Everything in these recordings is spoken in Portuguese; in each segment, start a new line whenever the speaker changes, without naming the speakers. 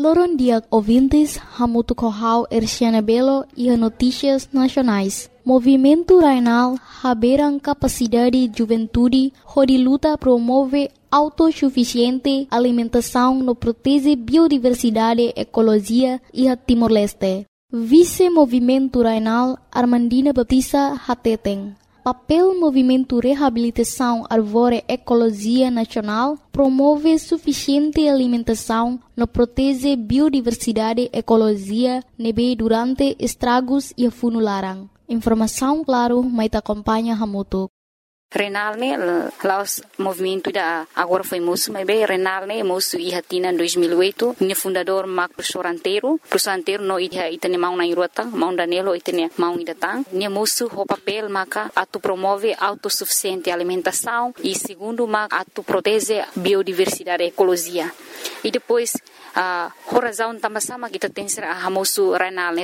Loron dia ouvintes, Hamutu Kohau Erciana Belo e a Notícias Nacionais. Movimento Rainal haberam capacidade de juventude, onde luta promove autossuficiente alimentação no protege biodiversidade, ecologia e a Timor-Leste. Vice-Movimento Rainal Armandina Batista Hateten. Papel Movimento Reabilitação Arvore Ecologia Nacional promove suficiente alimentação no protege biodiversidade, ecologia, nebe durante estragos e funularam. Informação, claro, mas acompanha Hamutu.
Renal ne laos movimento da agora foi moço, mas bem Renal ne moço e hatina em 2008, ne fundador Mac professor anteiro no itane mau na irota, mau Danilo itane mau idatang, ne moço o papel maca atu promove autossuficiente alimentação e segundo maca atu protege biodiversidade, ecologia. E depois a razão também sama kita tem ser a moço Renal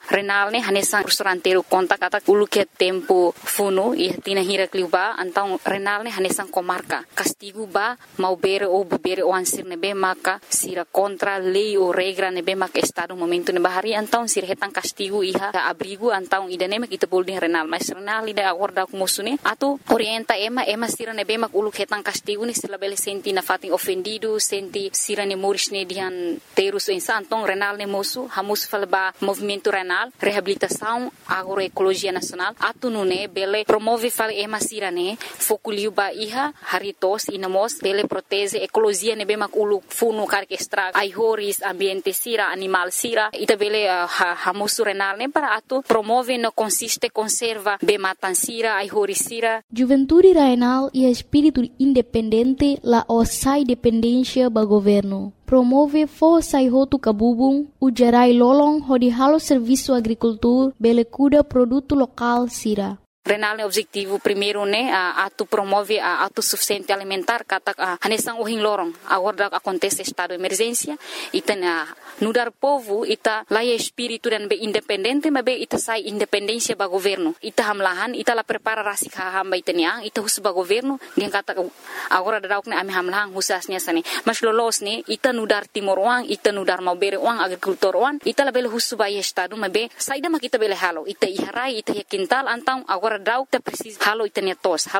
ne hanesan professor anteiro conta kata ulu que tempo funo e hatina hira kliuba então Renal ne hanesan comarca castigo ba mau bere o ansir nebe maka sira contra lei ou regra nebe maka estado momento ne bahari então sira hetan castigo iha abrigo então idane kita boleh Renal mas Renal ida agora ku musune atu orienta ema sira nebe maka ulu hetan castigo ni sila bele senti na fatin ofendido senti sira ne moris ne dihan terus então Renal ne moço hamus falba movimento Renal reabilitação agroecologia nacional atu nune bele promove fal ema sira ne fokuliu ba iha haritos inamos bele protege ecologia nebe mak ulu funu karke extra ai horis ambiente sira animal sira ita bele hamusu Renal ne para atu promove no consiste conserva be matan sira ai horis sira
Juventude Rainal e espírito independente la osai dependência ba governo promove força e roto cabubung o gerai lolong hodi halo serviço agricultura bele cuda produto local sira
Renal ne objetivo primeiro ne atu promove a autossuficiente alimentar kata hanesan ohin lorong agora acontece estado de emergência ita nudar povo ita laia espírito dan be independente mas be ita sai independência ba governo ita hamlahan ita la prepara rasik hamba itania ita hus ba governo dia kata agora dauk ne ami hamlahan husasnya sane mas lolos ne ita nudar timor wang ita nudar mau bere wang agricultor wang ita la bele hus ba estado mas be saida mak ita bele halo ita iharai ita quintal antang agora dauk ta precisa halo itania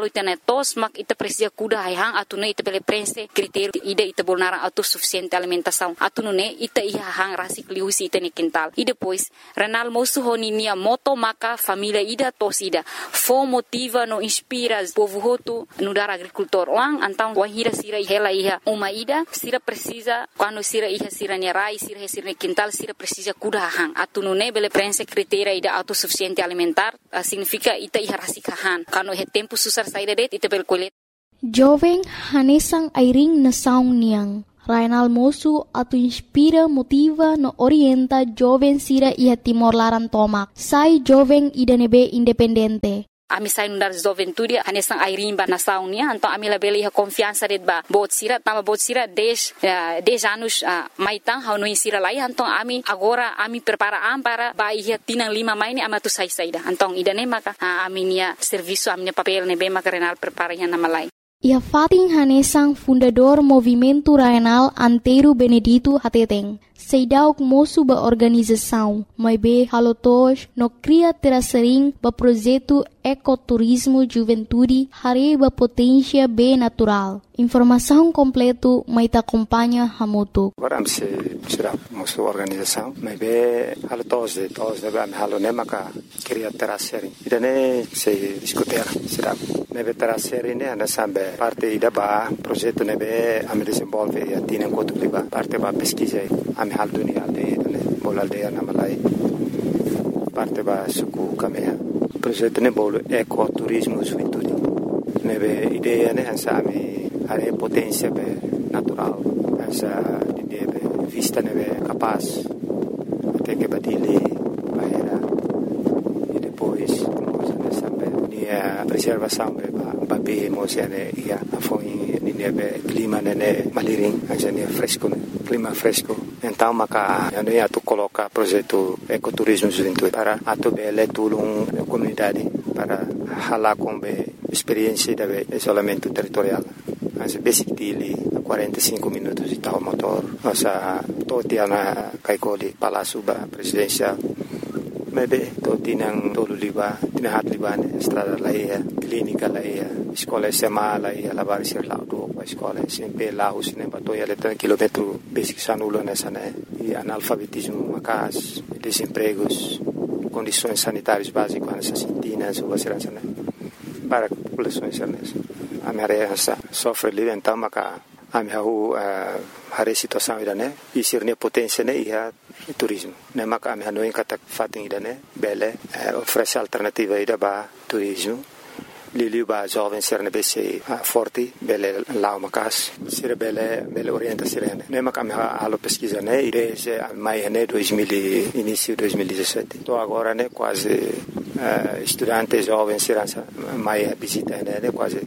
tos mak ita precisa kuda hang atune ita bele prense critério ida ita bolnara autossuficiente alimentação atune ita hang rasik liusi itani quintal e depois Renal moço honinia moto maka família ida tosida fo motiva no inspira povo hotu no dar agricultor wang antang wahira sira hela iha uma ida sira precisa quando sira iha sira nerai sira quintal sira precisa kuda hang atune bele prense critério ida autossuficiente alimentar significa ita iha rasik hang quando he tempo susar saída det ita bel kolet
jovem hanesang airing na saung niang Rainal moço atu inspira, motiva, no orienta jovem sira ia Timor Laran tomak. Sai jovem ida nebe independente.
Ami sai nundar juventude hanesang airimba na saunia então ami la beli ha confiança det ba bot sira 10 anos maitang hau no insira lai então ami agora ami prepara para ba ia tinang 5 maini ama tu sai saida então ida ne maka ami nia serviço ami papel ne be maka Renal prepara ia na malai
Ia fating hanesang fundador Movimento Rainal Anteiro Benedito Hateteng. Seidauk moço ba organização, mas be halotos no cria terasering ba projeto ecoturismo juventude hare ba potência be natural. Informação completo mas ta acompanha Hamutu.
Agora se será moço organização, mas be halotos de ba halo ne maka cria terasering. Idane se discutir será nebe terasering ne ana sambe parte ida ba projeto nebe am desenvolve e atinen kotu liba parte ba pesquisa am hal dunia aldeia na malai parte ba suku kamea projeto ne bolo ecoturismo juventude nebe ideia ne ansami are potência be natural essa ideia be vista nebe capaz até que badile bahera e depois nessa be a preservação be babe mosiane ia foi nebe clima nene maliring ajane fresco clima fresco então maka eu atu coloca projeto ecoturismo juventude para atu bele tulung comunidade para hala com experiência de isolamento territorial as basic dele 45 minutos de tal motor Nossa totiana kaikoli Palácio Presidencial. Maybe totinang tolo liba, tinahat liba estrada laia, clínica laia, escola SMA laia, lavar ser lá do escola sempre lá os nem batoia letra quilômetro basic sanulo nessa né e analfabetismo macas, desempregos, condições sanitárias básicas nessas sintinas ou assim né para populações nessa a minha área sofre livre então maca a minha a situação ida né e ser ne potência né e a turismo né maca a minha não encata fatem ida né bela oferece alternativa ida ba turismo Lili ba jovem ser ne bese forte bela lá macas ser bela orienta serena né maca a minha alo pesquisa né desde maio né 2000 início 2017 tô agora né quase estudantes jovens serança maio visita né quase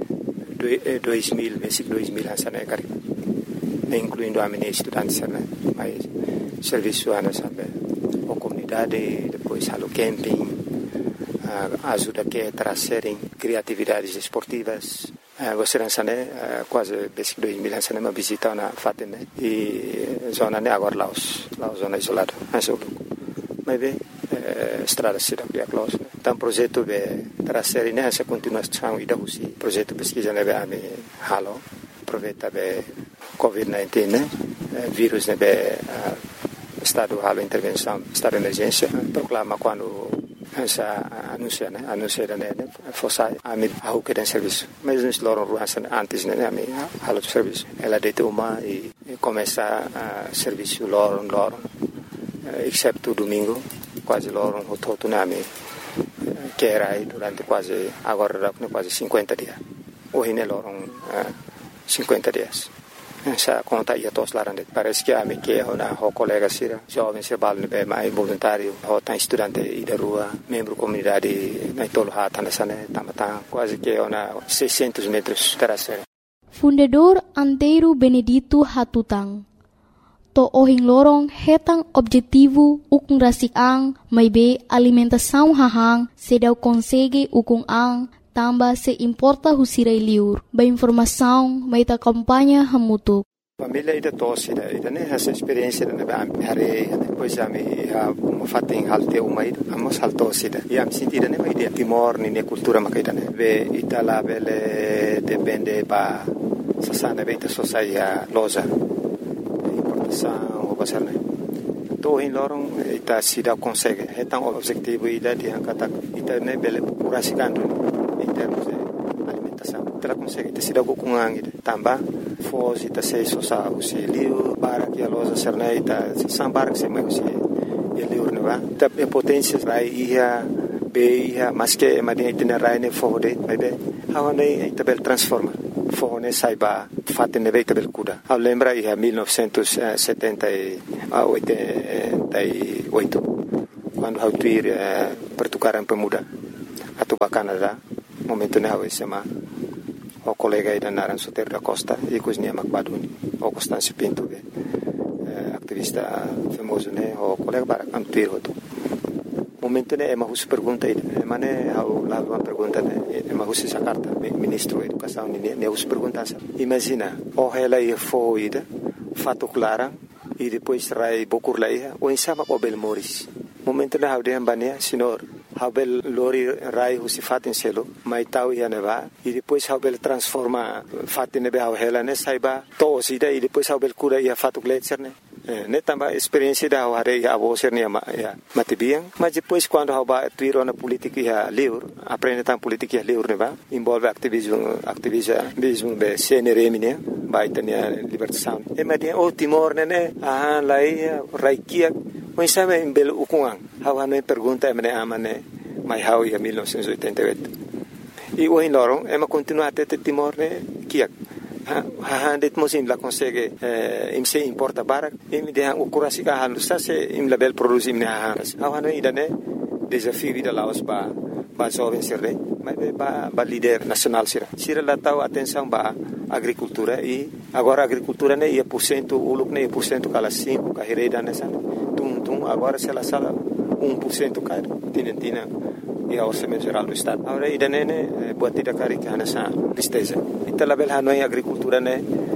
2000 né cari incluindo a minha estudante né mas serviço ana sabe a comunidade depois halo camping ajuda que trazerem criatividades esportivas você né quase 2000 né uma visita na fatem né e zona né agora lá zona isolada mas bem estrada cidade é close então projeto de trazer nessa continuação e da usi projeto pesquisa né a halo aproveita be COVID-19 né vírus né be estado halo intervenção estado de emergência proclama quando essa anuncia né fosse a que tem serviço mas nos loram ruas antes né a halo de serviço ela deita uma e começa a serviço loram exceto domingo quase loram o todo nome que era aí durante quase agora quase 50 dias hoje né loram 50 dias essa conta ia todos lá parece que a mim que o colega sira jovem se bal né mais voluntário ou tá estudante e da rua membro comunidade na tolo hata nessa né tamata quase que 600 metros terceira
Fundador Antero Benedito Hatutang to ohing lorong hetang objetivo ukung rasik-ang may be alimentação hahang sedau consegue ukung ang tamba se importa husiray liur ba informação may ta kampanya hamutuk
família ida tosse ida né essa experiência né hari depois a me fatem halte uma ida amos haltosse ida e am sentida né ida timor ni cultura makaida né ve itala bele depende ba sasana beta sociedade loja o pasar né to in lorong ita sida consegue hetang objetivo ida dia kata ita né bele curasikan em termos de alimentação ela consegue ita sida kukungang ida tamba foz ita sei sosa usi liu para que a loja serna ita sambar que se mai usi liu ne va ita potência rai ia be ia mas que madin ita rai ne fode bebe hawane ita bel transforma fone saiba fatene veita bel kuda a lembra ia 1978 quando hau tuir pertukaran pemuda atau Canada momento ne hau sema o colega ida naran Soter da Costa e cozinha Macbaduni o Constâncio Pinto activista famoso né o colega para antuir hoto momento né ema husu pergunta ida ema né hau lá uma pergunta né ema husu Jakarta ministro da educação né husu pergunta imagina o ela ia foi ida fato clara e depois rai bokur lá ia o insama o bel moris momento né hau de ambania senhor Habel lori rai husi fatin selo mai tau ia neva e depois habel transforma fatin nebe hau hela ne saiba to sida e depois habel cura ia fatu gletser ne tamba experiência da hare ia avoser ne ya matibiang mas depois quando haba tuiro na política ia liur aprende tam política ia liur neva envolve ativismo be CNRM ne vai tenia libertação e madia o Timor ne lai raikia mas sabe em belo ukungang hawa no pergunta emane amane mai hau ia 1988 e o lorong ema continua até Timor ne kiak ha det mosim la consegue im se importa barak im de o kurasi ka halu sa se im label produzim ne hawa no idane desafio vida laos ba jovem serre mas ba líder nacional sira la tau atenção ba agricultura e agora agricultura ne ia % uluk ne % kala 5 ka hereda nessa tum agora se la sala 1% cai tinentina e a orçamento geral do estado agora idane ne buat tidak kari kana sa listeza ita label hanoi agricultura ne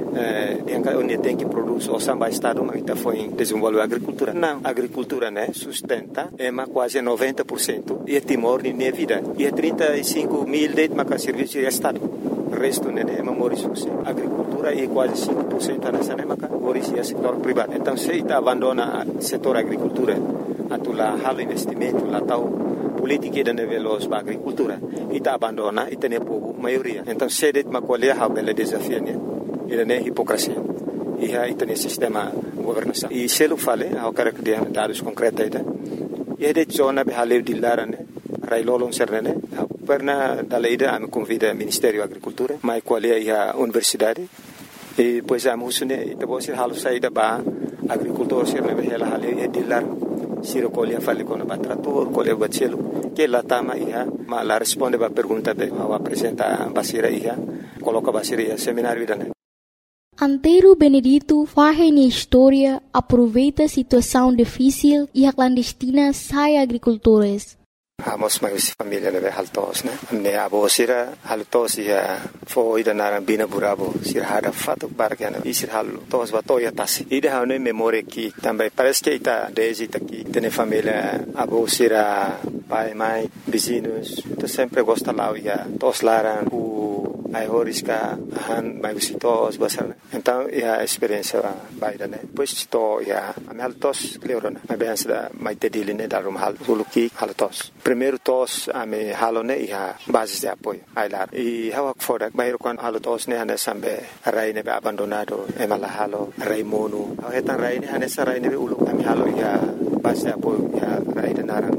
onde tem que produzir o samba estado mas está foi desenvolver a agricultura. Não, a agricultura né sustenta quase 90% e Timor nem vida e 35 mil de serviço de estado. O resto né é memorizoso. A agricultura é quase 5% nessa né maca é setor privado. Então se está abandona o setor agricultura, atula halo investimento lá tal política de nível da agricultura e está abandona e tem pouco maioria. Então se det macolher a bela desafio né ele é hipocrisia. E aí tem sistema governação. E se eu falei, eu quero que dê dados concretos aí. E é de zona de haleu de lara né, railolong serne né. Perna daleida a me convida Ministério da Agricultura, mas qual é a universidade. E pois a musune e depois halu saída ba agricultor serne be hela haleu e de lar. Siro colher fale com o trator, colher bachelo, que lá tama ia, mas lá responde a pergunta be, ao apresenta basira ia, coloca basira ia seminário ida né.
Antero Benedito faz na história, aproveita a situação difícil e a clandestina sai agricultores.
Amos mais família né haltos né. Ne abo sira haltos ia foi da narambina burabo sira hada fato bargana e sira haltos batoya tasi. Ida hane memória que também parece que está desde aqui tem família abo sira pai mãe vizinhos. Tu sempre gosta lá ia tos laran ai horiska han mai visitos basar então a experiência baida né depois estou a haltos cleorona a bem da mai tedili né da rum hal suluki haltos primeiro tos a me halone base de apoio ai lá e hawak fora bairo quan haltos né ana sambe rai ne abandonado e mala halo rai monu hetan rai ne ana rai ne ulu a me halo base de apoio rai de naran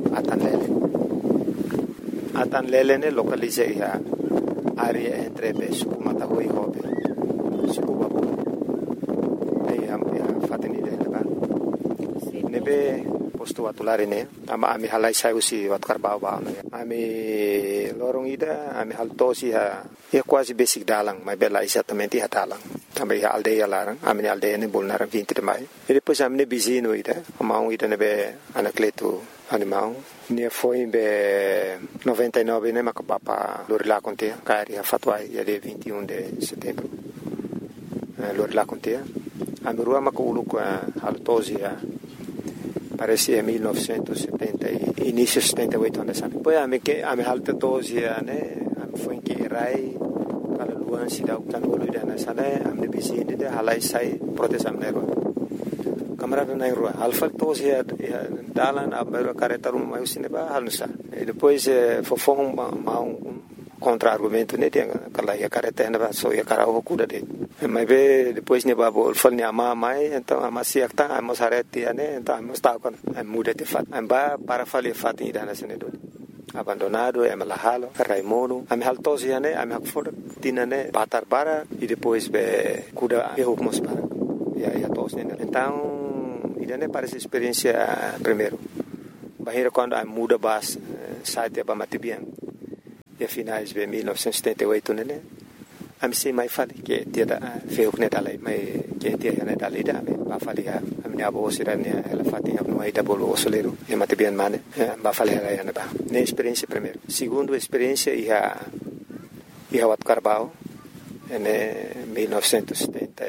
atan lele ne localize área entre suku matahui hobe suku babu ya fatini de leba nebe posto atulare ne ama ami halai sayusi watkar bawa ami lorong ida ami haltosi quase basic dalang mas bela exatamente dalang também aldeia larang ami aldeia ne bolnar 20 de maio e depois ami ne bizino ida amau ida nebe anacleto animal ne foi em 99 né macapapa lorila contea cari a fatwa dia 21 de setembro lorila contea a merua maculu com a altosia parece 1970 início 78 anos depois a me alta tosia né foi em que rai para luan sida kan uluida na sala a me bizinde de halai sai protesam nero camarada na rua alfa tos ya dalan abelo careta rum mai usine ba halusa e depois fofong contra argumento né tem aquela ya careta na ba so ya cara o cuda de mas be depois ne ba bol fal ne ama mai então ama siakta ama sarete né então ama sta con muda de fat amba para fali fat ida na sene do abandonado é malahalo raimono am haltos ya né am hakfor tinane batar bara e depois be cuda erro mos para ya tos né então idane parece experiência primeiro bahira quando a muda bas site ba matibian e finais de 1978 né am se mai fali que dia da feu né dalai mai que dia né dalai da ba fali a minha avó sirane ela fatinha no aí da bolo soleiro e matibian mane ba fali ela né ba ne experiência primeiro segundo experiência ia wat Carbao né 1970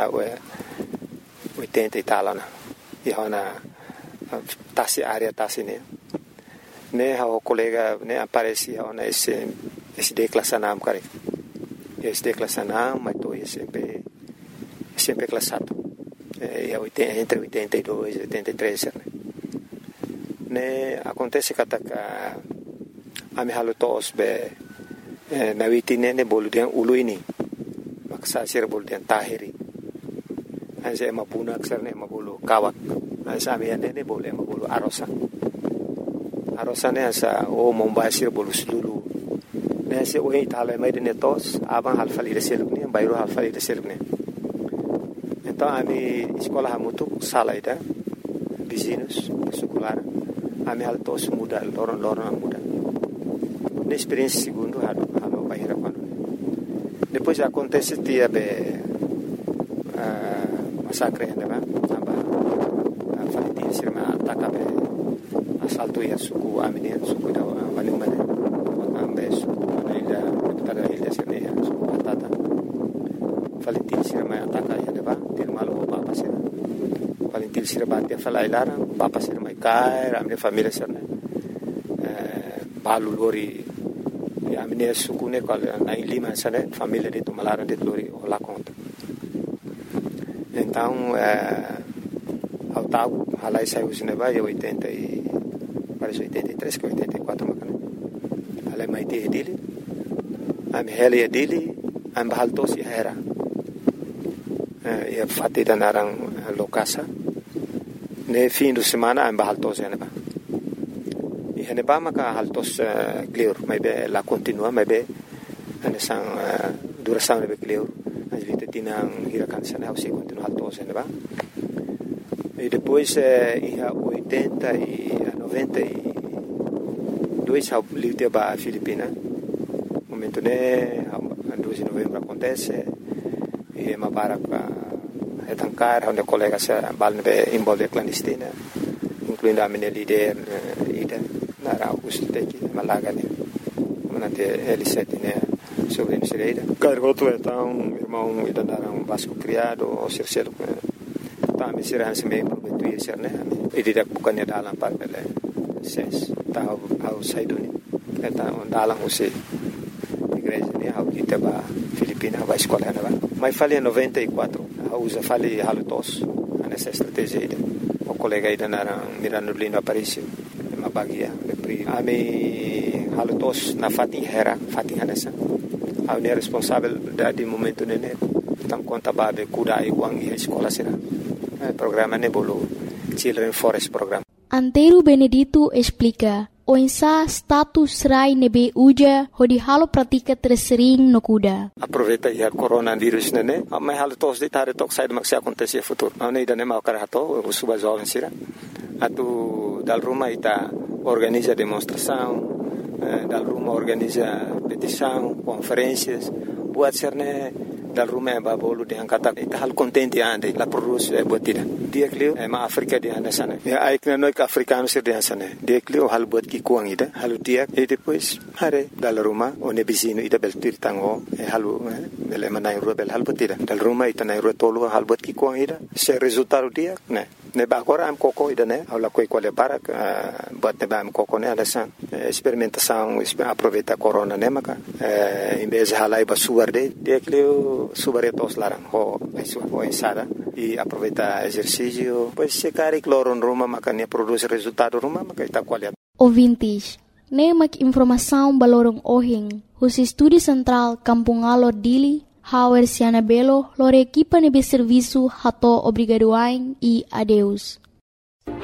80 e tal né e hona tasi área tasi ne o colega ne aparecia ona esse declassanam cara esse declassanam mas tô sempre classado entre 82 e 83 ne acontece que a me halutos be na vitine ne boludian uluini maksa sir boludian tahiri anse mapuna kserne mabulu kawak anse amiane ne boleh mabulu arosa ne asa o mombasir bolu sulu ne se o itala mai de netos aban halfali de selukni bayro halfali de selukni então ami escola hamutu salaida vizinhos secular ami haltos muda loron muda ne experiência segundo halo bayra quando depois acontece dia massacre né aba falitin sirma ataka be assalto ya suku amine suku da manumane ambe suku ila tada ila sirne suku atata falitin sirma ataka ya deba til malo papa sira paling til sira batia falai lara papa sira mai kai ramne família sira balu lori ya amne sukune kal na lima sira família de tumalara de lori ola conta então ao tal halai saiu sineba ya 80 e parece 83 que 84 makana halai mai te dele am heli dele am bahaltos ya era ya fatida narang lokasa ne fim de semana am bahaltos ya neba e neba maka haltos clear mai be la continua mai be ane sang duração ne be clear anjita tinang hirakan sana o se continua haltos ya neba e depois ia 80 e 92 ao livre ba Filipina momento ne 12 de novembro acontece e uma barca etancar onde colegas se balne envolve clandestina incluindo a minha líder ida na Augusto teki Malaga né manate L7 né sobre Misereira cargoto então irmão ida dar Vasco criado o Circelo tá me será se me prometo ir ser né e ida bukannya dalam parpele ses tá ao saiduni então dalam você igreja né ao kita ba Filipina vai escola né mas falei 94 usa falei halutos nessa estratégia aí o colega aí na Mirano Lindo Aparício uma bagia a me halutos na Fatinha nessa a minha responsabilidade de momento né então conta babe cuidar e uang e escola será programa nebolo Children Forest Program.
Antero Benedito explica o insa status rai nebe uja hodi halo pratika tersering no kuda.
Aproveita ya coronavírus nene, mas halo tos de tare tok sai maksi acontecer futuro. Não ida nem mau karato, o suba jovem sira. Atu dal rumah ita organiza demonstração, dal rumah organiza petição, conferências, buat serne dal rumah babolo de angkata ita hal contente ande la produz buatida. Dia klio ma Afrika di anda sana. Ya aikna noi ka africano sir di sana. Dia klio hal buat ki kuang ida, halu dia e depois hare dal rumah one bisino ida bel tir tango halu bele manai ro bel hal buatida. Dal rumah ita nai ro tolo hal buat ki kuang ida. Se resultado dia ne ba agora am koko ida ne aula koi quale barak buat ne ba am koko ne alasan experimentação aproveita corona ne maka em vez halai ba suarde dia klio subaretos larang ho ensada e aproveita exercício pois se cari cloro em Roma maka ne produz resultado Roma maka ita qualidade
ouvintes ne mak informação balorong ohing os estúdio central Kampung Alor Dili Hauer Siana Belo lore equipa nebe serviço hato obrigadoain e adeus